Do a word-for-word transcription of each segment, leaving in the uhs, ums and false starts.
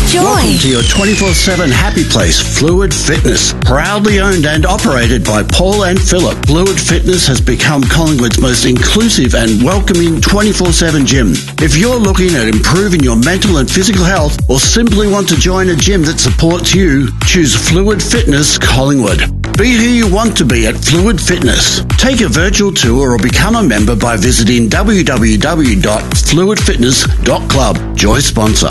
Joy. Welcome to your twenty-four seven happy place, Fluid Fitness. Proudly owned and operated by Paul and Philip, Fluid Fitness has become Collingwood's most inclusive and welcoming twenty-four seven gym. If you're looking at improving your mental and physical health or simply want to join a gym that supports you, choose Fluid Fitness Collingwood. Be who you want to be at Fluid Fitness. Take a virtual tour or become a member by visiting w w w dot fluid fitness dot club. Joy sponsor.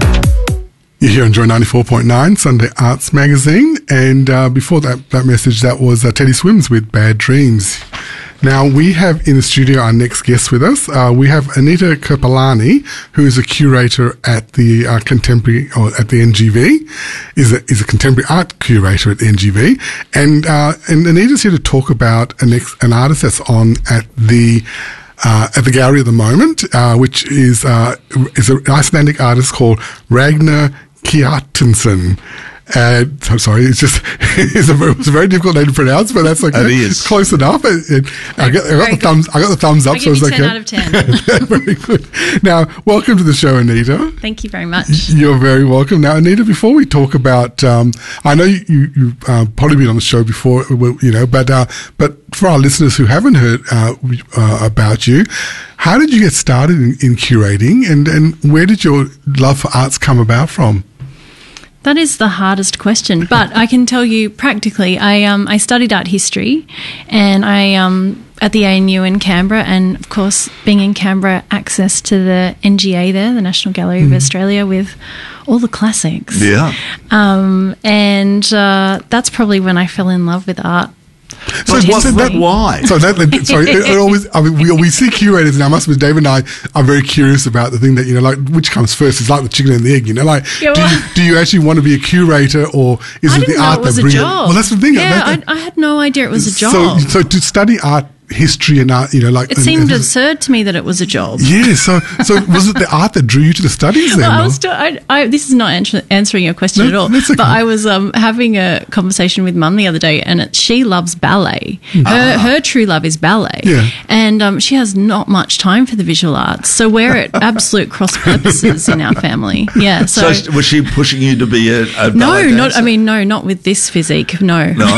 You're here on Joy ninety-four point nine, Sunday Arts Magazine. And uh, before that, that message, that was uh, Teddy Swims with Bad Dreams. Now, we have in the studio our next guest with us. Uh, we have Anita Kirpalani, who is a curator at the uh, Contemporary, or at the N G V, is a, is a contemporary art curator at the N G V. And, uh, and Anita's here to talk about an, ex- an artist that's on at the Uh, at the gallery at the moment, uh, which is uh, is an Icelandic artist called Ragnar Kjartansson. Uh, I'm sorry, it's just it's a, it's a very difficult name to pronounce, but that's okay. It is. It's close enough. It, it, I, got, I got the thumbs. I got the thumbs up. I give so you it's ten okay. out of ten. Very good. Now, welcome to the show, Anita. Thank you very much. You're very welcome. Now, Anita, before we talk about, um, I know you, you, you've uh, probably been on the show before, you know, but uh, but for our listeners who haven't heard uh, uh, about you, how did you get started in, in curating, and, and where did your love for arts come about from? That is the hardest question, but I can tell you practically. I um I studied art history, and I um at the A N U in Canberra, and of course, being in Canberra, access to the N G A there, the National Gallery mm. of Australia, with all the classics. Yeah. Um, and uh, that's probably when I fell in love with art. So what, that, why? So that, sorry, it, it always, I mean, we, we see curators now, must be David and I are very curious about the thing that, you know, like, which comes first? It's like the chicken and the egg, you know, like, Yeah, do, well, you, do you actually want to be a curator, or is I it didn't the know art it was that a brings job. Well, that's the thing. Yeah, that, I, I had no idea it was a job. So, so to study art history and art, you know, like it and, seemed and, absurd to me that it was a job. Yeah, so so was it the art that drew you to the studies then? Well, I or? was still, I, I, this is not answer, answering your question No, at all, that's okay. but I was um, having a conversation with Mum the other day, and it, she loves ballet. Her, Ah. her true love is ballet. Yeah. And um, she has not much time for the visual arts, so we're at absolute cross purposes in our family. Yeah. So, So was she pushing you to be a, a no, ballet not. dancer? I mean, no, not with this physique. No. No.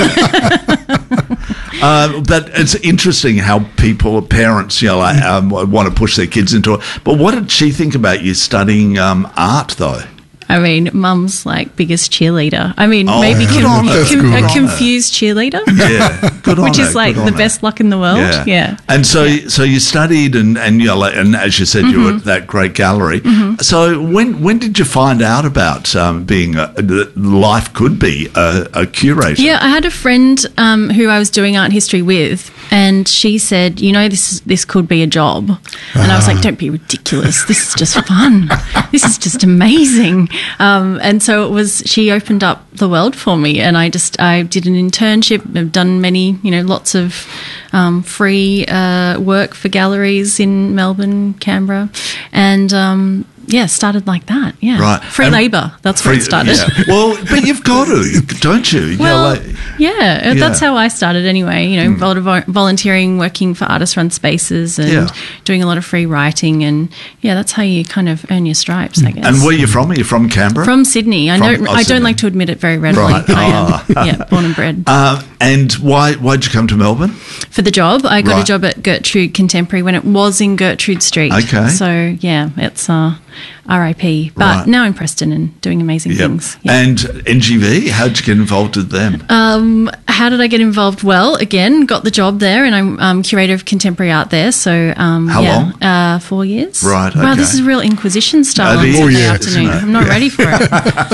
Uh, but it's interesting how people, parents, you know, like, um, want to push their kids into it. But what did she think about you studying um, art, though? I mean, Mum's like biggest cheerleader. I mean, Oh, maybe good com- on her. com- Good a on her. confused cheerleader. Yeah, good on Which her, is like good the on her. best luck in the world. Yeah. And so, so you studied, and and you know, like, and as you said, Mm-hmm. you were at that great gallery. Mm-hmm. So when when did you find out about um, being a, that life could be a, a curator? Yeah, I had a friend um, who I was doing art history with, and she said, "You know, this is, this could be a job." And I was like, "Don't be ridiculous. This is just fun. This is just amazing." Um, and so it was. She opened up the world for me, and I just I did an internship. I've done many, you know, lots of um, free uh, work for galleries in Melbourne, Canberra, and. Um, Yeah, started like that. Yeah, Right. Free And labour. That's Free- where it started. yeah. Well, but you've got to, don't you? You know, Well, like- yeah, uh, that's Yeah. how I started anyway. You know, a lot of vo- volunteering, working for artist-run spaces, and Yeah. doing a lot of free writing, and yeah, that's how you kind of earn your stripes, I guess. And where are you from? Are you from Canberra? From Sydney. I From- don't. oh, I Sydney. don't like to admit it very readily. Right. I am. Ah. Yeah, born and bred. Uh, and why why did you come to Melbourne? For the job, I got Right. a job at Gertrude Contemporary when it was in Gertrude Street. Okay. So yeah, it's uh, R I P. But Right. now in Preston and doing amazing Yep. things. Yeah. And N G V, how did you get involved with them? Um, how did I get involved? Well, again, got the job there, and I'm um, curator of contemporary art there. So, um, How yeah, long? Uh, four years. Right, Wow, okay. this is real Inquisition style It on is, Sunday yeah, afternoon. isn't it? I'm not ready for it.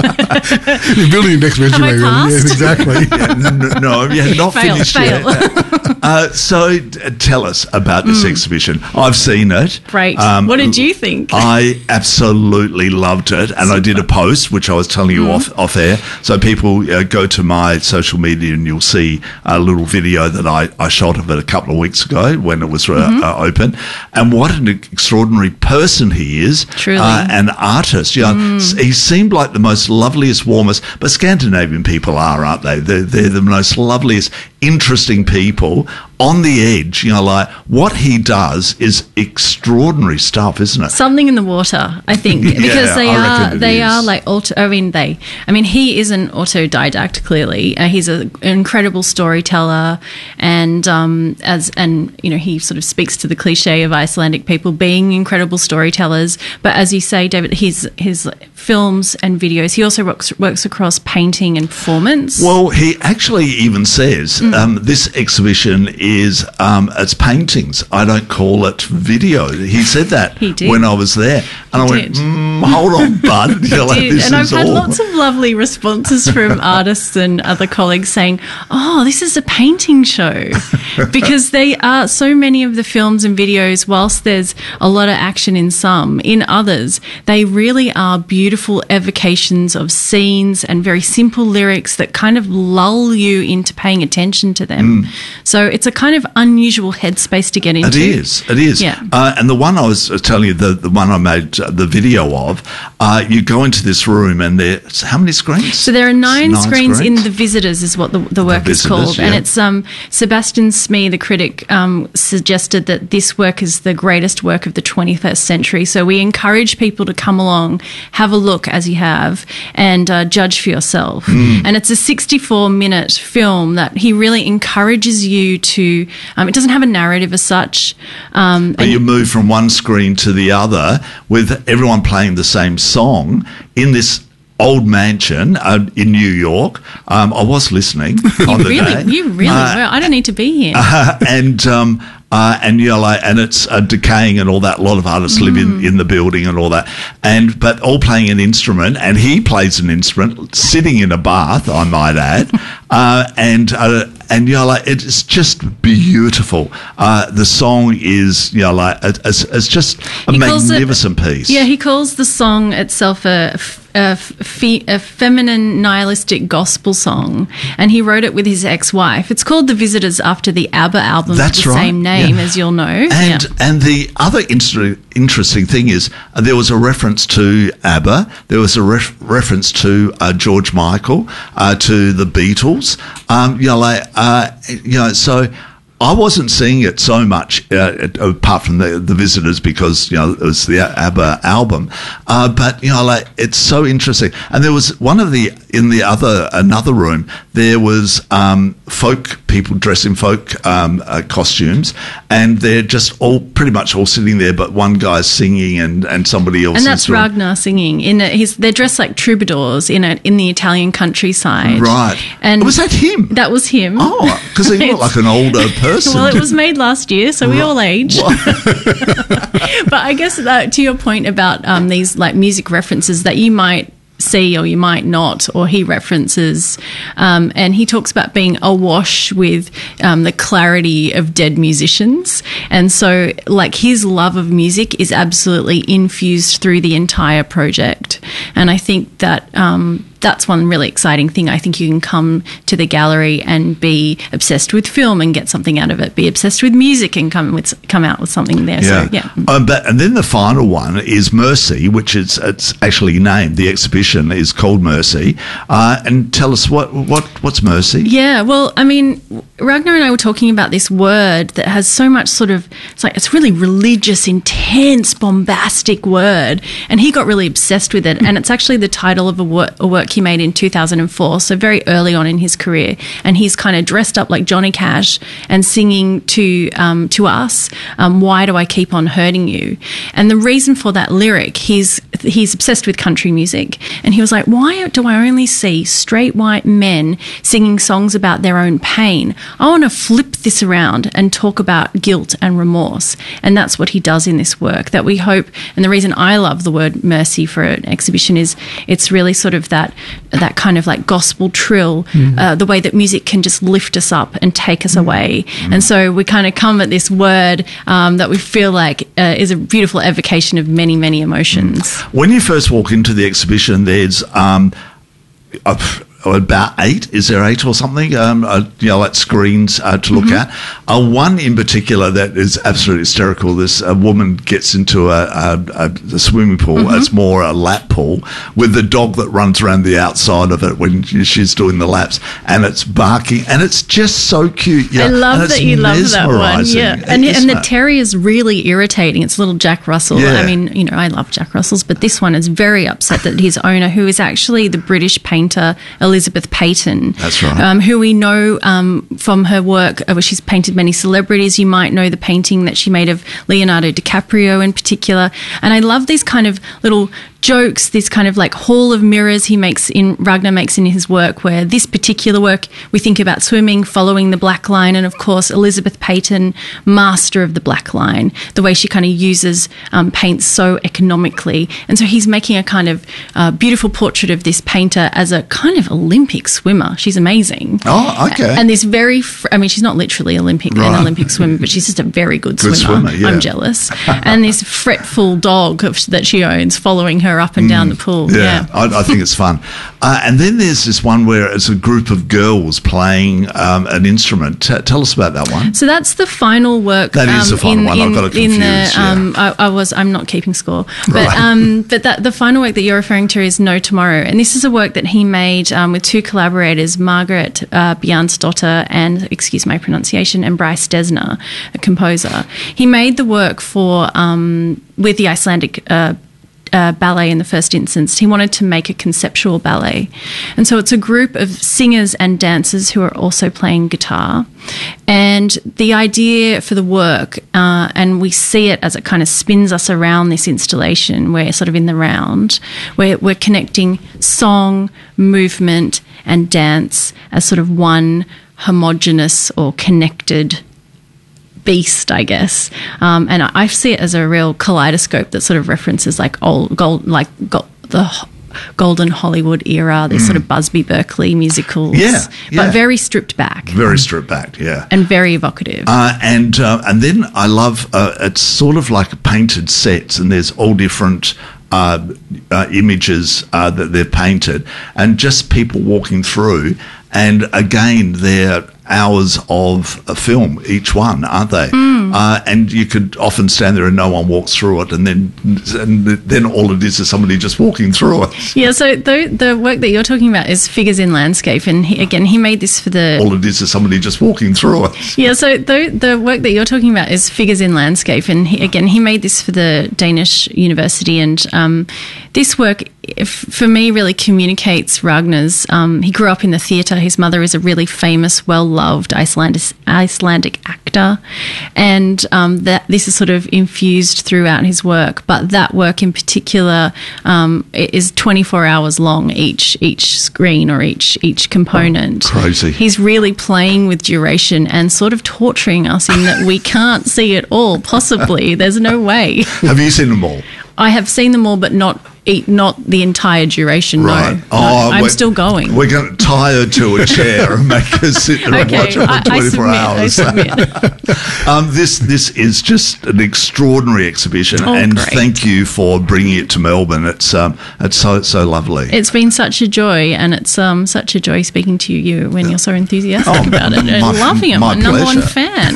You're building your next resume, I really. passed? Yes, exactly. Yeah, n- no, you're not Fail, finished fail. yet. Uh, so d- tell us about this exhibition. I've seen it. Great. Um, What did you think? I absolutely loved it, and I did a post which I was telling you off off air. So people uh, go to my social media and you'll see a little video that I, I shot of it a couple of weeks ago when it was uh, uh, open. And what an extraordinary person he is. Truly. Uh, an artist. You know, s- he seemed like the most loveliest, warmest. But Scandinavian people are, aren't they? They're, they're the most loveliest, interesting people. on the edge. You know, like what he does is extraordinary stuff, isn't it? Something in the water, I think, Yeah, because they I are reckon it they is. are like auto. I mean, they. I mean, he is an autodidact. Clearly, uh, he's a, an incredible storyteller, and um, as and you know, he sort of speaks to the cliche of Icelandic people being incredible storytellers. But as you say, David, his his films and videos. He also works works across painting and performance. Well, he actually even says Mm. um, this exhibition is um, it's paintings. I don't call it video. He said that He did. when I was there, and I He went, did. mm, "Hold on, bud." You're like, Did. this And I've is had all. lots of lovely responses from artists and other colleagues saying, "Oh, this is a painting show," because they are so many of the films and videos. Whilst there's a lot of action in some, in others, they really are beautiful evocations of scenes and very simple lyrics that kind of lull you into paying attention to them. So it's a kind of unusual headspace to get into. It is. It is. Yeah. Uh, and the one I was telling you, the, the one I made uh, the video of, uh, you go into this room and there's how many screens? So there are nine, screens, in The Visitors is what the, the work is Visitors, called. And yeah. it's um, Sebastian Smee, the critic, um, suggested that this work is the greatest work of the twenty-first century. So we encourage people to come along, have a look as you have, and uh, judge for yourself. Hmm. And it's a sixty-four minute film that he really encourages you to, um, it doesn't have a narrative as such. Um, But you move from one screen to the other with everyone playing the same song in this old mansion uh, in New York. Um, I was listening on the really, day. you really Uh, were. I don't need to be here. Uh, and um, uh, and you know, like, and it's uh, decaying and all that. A lot of artists live Mm. in, in the building and all that, and but all playing an instrument. And he plays an instrument, sitting in a bath, I might add. uh, and uh, and you know, like, it's just beautiful. Uh, the song is, you know, like, it, it's, it's just a He calls it- magnificent piece. Yeah, he calls the song itself a, f- a, fe- a feminine nihilistic gospel song, and he wrote it with his ex-wife. It's called The Visitors after the ABBA album That's with the right, same name, yeah. as you'll know. And Yeah. and the other inter- interesting thing is uh, there was a reference to ABBA, there was a ref- reference to uh, George Michael, uh, to the Beatles. Um, you know, like, uh, you know, so I wasn't seeing it so much uh, apart from the, the Visitors because, you know, it was the ABBA album. Uh, but, you know, like, it's so interesting. And there was one of the, in the other, another room, there was um, folk people dressed in folk um, uh, costumes, and they're just all pretty much all sitting there, but one guy's singing and, and somebody else And is that's doing- Ragnar singing. In a, he's, they're dressed like troubadours in a, in the Italian countryside. Right. And was that him? That was him. Oh, because he looked like an older person. Well, it was made last year, so we all age. Well, But I guess that, to your point about um, these like music references that you might see or you might not, or he references, um, and he talks about being awash with um, the clarity of dead musicians, and so like his love of music is absolutely infused through the entire project, and I think that um, that's one really exciting thing. I think you can come to the gallery and be obsessed with film and get something out of it, be obsessed with music and come with come out with something there. yeah. So yeah. Um, but, and then the final one is Mercy, which is it's actually named. The exhibition is called Mercy. Uh, and tell us what what what's Mercy? Yeah, well, I mean, Ragnar and I were talking about this word that has so much sort of, it's like, it's really religious, intense, bombastic word. And he got really obsessed with it. And it's actually the title of a, wor- a work he made in two thousand four, so very early on in his career. And he's kind of dressed up like Johnny Cash and singing to um, to us, um, "Why do I keep on hurting you?" And the reason for that lyric, he's he's obsessed with country music. And he was like, why do I only see straight white men singing songs about their own pain? I want to flip this around and talk about guilt and remorse. And that's what he does in this work that we hope. And the reason I love the word mercy for an exhibition is it's really sort of that that kind of like gospel trill, mm. uh, the way that music can just lift us up and take us mm. away. Mm. And so we kind of come at this word um, that we feel like uh, is a beautiful evocation of many, many emotions. When you first walk into the exhibition, there's um, a, about eight. Is there eight or something? Um, uh, you know, like screens uh, to look mm-hmm. at. Uh, one in particular that is absolutely hysterical. This a woman gets into a, a, a swimming pool. Mm-hmm. It's more a lap pool with the dog that runs around the outside of it when she's doing the laps, and it's barking, and it's just so cute. Yeah, I love that you love that one. Yeah, and it, and the terrier is really irritating. It's little Jack Russell. Yeah. I mean, you know, I love Jack Russells, but this one is very upset that his owner, who is actually the British painter Elizabeth Peyton, that's right, um, who we know um, from her work, uh, where she's painted many celebrities. You might know the painting that she made of Leonardo DiCaprio in particular. And I love these kind of little jokes, this kind of like hall of mirrors he makes in Ragnar makes in his work, where this particular work we think about swimming, following the black line, and of course Elizabeth Peyton, master of the black line, the way she kind of uses um, paint so economically. And so he's making a kind of uh, beautiful portrait of this painter as a kind of Olympic swimmer. She's amazing. Oh, okay. And this very, fr- I mean, she's not literally Olympic, right. an Olympic swimmer, but she's just a very good, good swimmer. swimmer yeah. I'm jealous. And this fretful dog of, that she owns following her up and mm, down the pool. Yeah, yeah. I, I think it's fun. Uh, and then there's this one where it's a group of girls playing um, an instrument. T- tell us about that one. So that's the final work. That um, is the final in, one. In, I've got it confused. In the, yeah. um, I, I was. I'm not keeping score, but right. um, but that the final work that you're referring to is No Tomorrow, and this is a work that he made um, with two collaborators, Margaret uh, Bjarnsdotter and, excuse my pronunciation, and Bryce Desna, a composer. He made the work for um, with the Icelandic Uh, Uh, ballet in the first instance. He wanted to make a conceptual ballet. And so it's a group of singers and dancers who are also playing guitar. And the idea for the work, uh, and we see it as it kind of spins us around this installation, we're sort of in the round, where we're connecting song, movement, and dance as sort of one homogenous or connected beast, I guess, um, and I, I see it as a real kaleidoscope that sort of references like old gold, like go, the golden Hollywood era, this mm. sort of Busby Berkeley musicals, yeah, yeah, but very stripped back, very stripped back, yeah, and very evocative. Uh, and uh, and then I love uh, it's sort of like painted sets, and there's all different uh, uh, images uh, that they've painted, and just people walking through. And again, they're hours of a film, each one, aren't they? Mm. Uh, and you could often stand there and no one walks through it, and then and then all it is is somebody just walking through it. Yeah, so the, the work that you're talking about is Figures in Landscape, and he, again, he made this for the... All it is is somebody just walking through it. Yeah, so the, the work that you're talking about is Figures in Landscape, and he, again, he made this for the Danish University, and um, this work, if, for me, really communicates Ragnar's... Um, he grew up in the theatre. His mother is a really famous, well-loved Icelandic, Icelandic actor, and um, that this is sort of infused throughout his work. But that work in particular um, is twenty-four hours long, each each screen or each each component. Oh, crazy. He's really playing with duration and sort of torturing us in that we can't see it all, possibly. There's no way. Have you seen them all? I have seen them all, but not eat, not the entire duration. Right. No, oh, no I'm still going. We're going to tie her to a chair and make her sit there okay, and watch it for twenty-four I, hours. I submit, I submit. um, this this is just an extraordinary exhibition, oh, and great. Thank you for bringing it to Melbourne. It's um, it's so so lovely. It's been such a joy, and it's um, such a joy speaking to you when you're so enthusiastic oh, about it and my, loving it. My I'm number pleasure. one fan.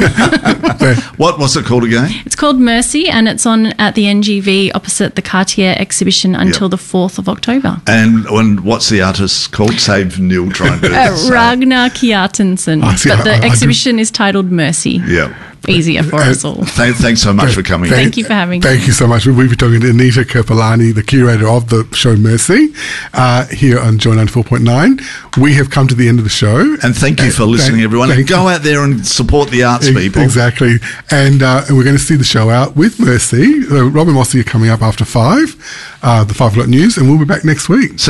What was it called again? It's called Mercy, and it's on at the N G V opposite the Cartier exhibition until yep. the fourth of October. And when what's the artist called? Save Neil trying to do uh, Ragnar Kjartansson. Oh, but the I, I exhibition is titled Mercy. Yeah. Easier for uh, us all. Th- thanks so much for coming. Thank, thank you for having thank me. Thank you so much. We'll be talking to Anita Kirpalani, the curator of the show Mercy, uh, here on Joy ninety-four point nine. We have come to the end of the show. And thank you for listening, thank, everyone. And go out there and support the arts, e- people. Exactly. And, uh, and we're going to see the show out with Mercy. Uh, Robin Mossy are coming up after five, uh, the five o'clock news, and we'll be back next week. So